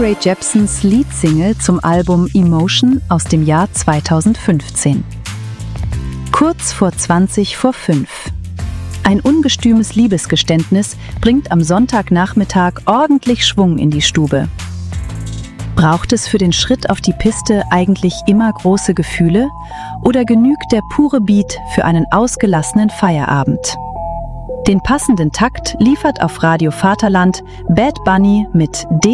Ray Jepsens Leadsingle zum Album Emotion aus dem Jahr 2015. Kurz vor 20 vor 5. Ein ungestümes Liebesgeständnis bringt am Sonntagnachmittag ordentlich Schwung in die Stube. Braucht es für den Schritt auf die Piste eigentlich immer große Gefühle oder genügt der pure Beat für einen ausgelassenen Feierabend? Den passenden Takt liefert auf Radio Vaterland Bad Bunny mit